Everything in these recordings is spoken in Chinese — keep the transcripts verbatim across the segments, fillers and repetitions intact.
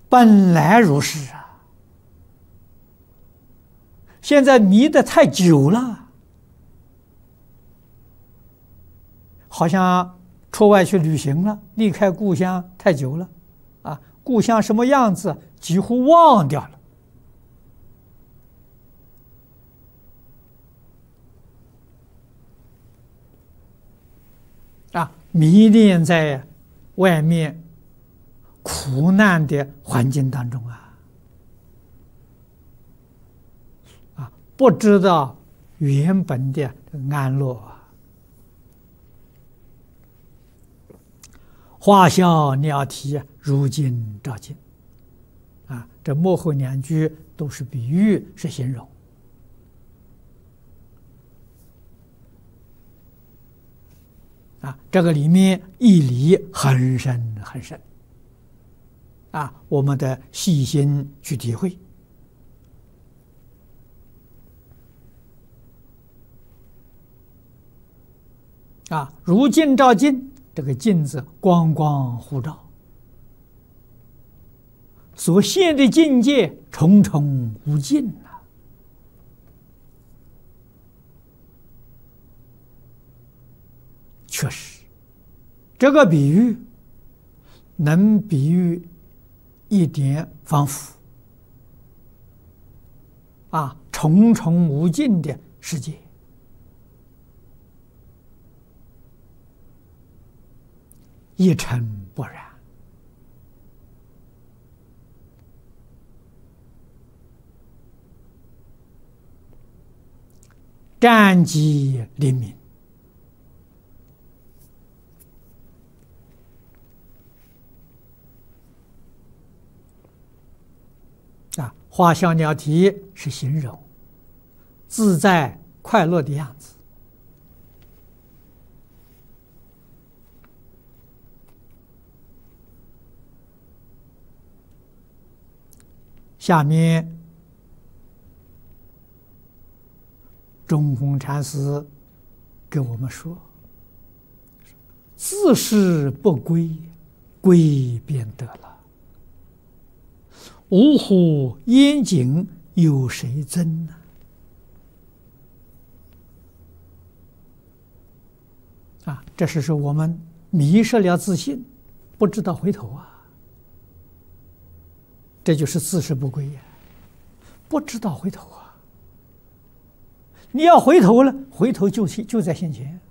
本来如是啊，现在迷得太久了，好像出外去旅行了，离开故乡太久了，啊，故乡什么样子几乎忘掉了。啊，迷恋在外面苦难的环境当中啊，啊，不知道原本的安乐啊。花笑鸟啼，如今照镜。啊，这幕后两句都是比喻，是形容。啊，这个里面义理很深很深。啊，我们得细心去体会。啊，如镜照镜，这个镜子光光互照，所现的境界重重无尽啊！确实，这个比喻能比喻一点仿佛啊，重重无尽的世界。一尘不染，湛寂灵明。啊，花笑鸟啼是形容自在快乐的样子。下面，中弘禅师给我们说：“自是不归，归便得了。呜呼，烟景有谁憎呢？”啊，这是说我们迷失了自信，不知道回头啊。这就是自是不归呀，不知道回头啊！你要回头了，回头就就在现前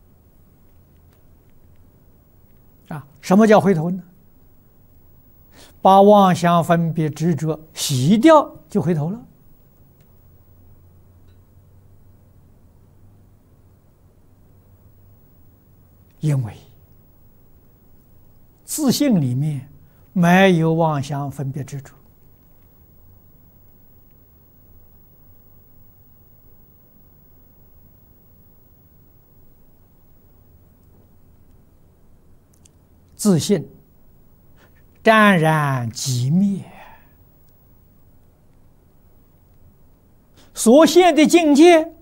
啊！什么叫回头呢？把妄想分别执着洗掉，就回头了。因为自信里面没有妄想分别执着，自信湛然即灭，所现的境界，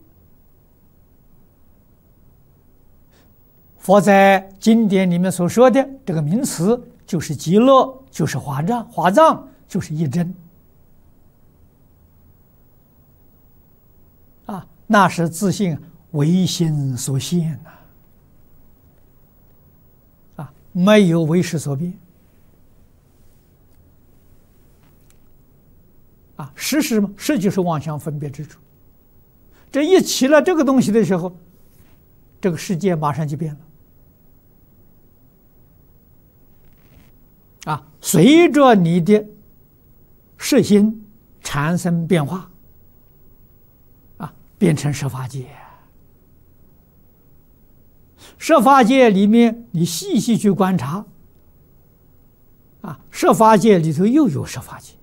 佛在经典里面所说的这个名词，就是极乐，就是华藏，华藏就是一真啊，那是自信唯心所现呐、啊，啊，没有为识所变啊，识是什么？识就是妄想分别之处。这一起了这个东西的时候，这个世界马上就变了。啊，随着你的识心产生变化，啊，变成十法界。十法界里面，你细细去观察，啊，十法界里头又有十法界，